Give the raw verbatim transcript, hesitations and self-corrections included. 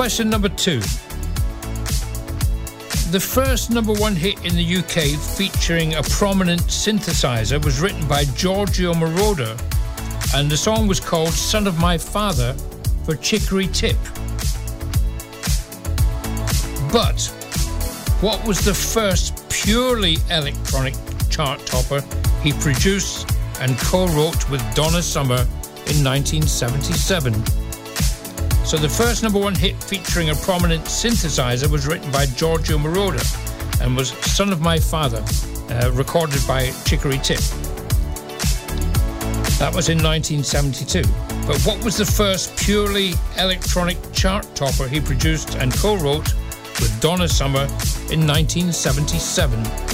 Question number two. The first number one hit in the U K featuring a prominent synthesizer was written by Giorgio Moroder, and the song was called Son of My Father for Chicory Tip. But what was the first purely electronic chart topper he produced and co-wrote with Donna Summer in nineteen seventy-seven? So the first number one hit featuring a prominent synthesizer was written by Giorgio Moroder and was Son of My Father, uh, recorded by Chicory Tip. That was in nineteen seventy-two. But what was the first purely electronic chart topper he produced and co-wrote with Donna Summer in nineteen seventy-seven?